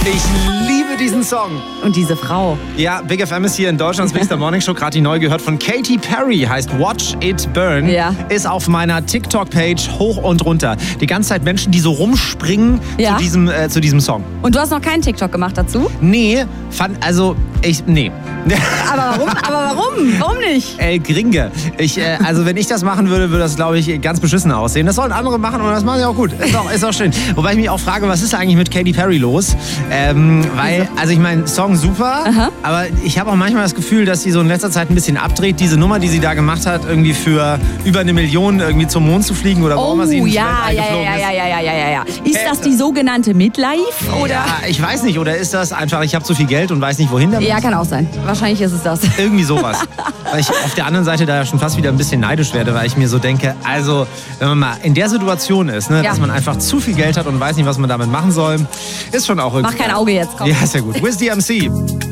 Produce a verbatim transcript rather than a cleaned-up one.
Ich liebe diesen Song. Und diese Frau. Ja, Big F M ist hier in Deutschlands Big Morning Show. Gerade die neu gehört von Katy Perry. Heißt Watch It Burn. Ja. Ist auf meiner TikTok-Page hoch und runter. Die ganze Zeit Menschen, die so rumspringen Ja. zu, diesem, äh, zu diesem Song. Und du hast noch keinen TikTok gemacht dazu? Nee, fand, also, ich, nee. Aber warum? Aber warum? Warum nicht? El Gringe. Ich, äh, also wenn ich das machen würde, würde das, glaube ich, ganz beschissen aussehen. Das sollen andere machen und das machen sie auch gut. Ist auch, ist auch schön. Wobei ich mich auch frage, was ist eigentlich mit Katy Perry los? Ähm, weil, also ich meine, Song super, Aha. aber ich habe auch manchmal das Gefühl, dass sie so in letzter Zeit ein bisschen abdreht. Diese Nummer, die sie da gemacht hat, irgendwie für über eine Million irgendwie zum Mond zu fliegen oder warum Oh, er sie ins ja, Weltall ja, geflogen ja, ist. ja, ja, ja, ja, ja, ja. Ist Äh, das die sogenannte Midlife? Oder? Ja, ich weiß nicht. Oder ist das einfach, ich habe zu viel Geld und weiß nicht, wohin damit? Ja, kann auch sein. Wahrscheinlich ist es das. Irgendwie sowas. Weil ich auf der anderen Seite da ja schon fast wieder ein bisschen neidisch werde, weil ich mir so denke, also wenn man mal in der Situation ist, ne, Ja. dass man einfach zu viel Geld hat und weiß nicht, was man damit machen soll, ist schon auch irgendwie... Mach kein Auge jetzt, komm. Ja, ist ja gut. Wiz D M C.